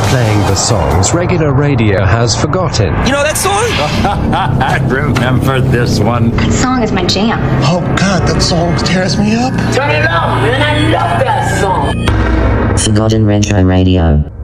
playing the songs regular radio has forgotten. You know that song? I remember this one. That song is my jam. Oh God, that song tears me up. Turn it up, man. I love that song. Forgotten Retro Radio.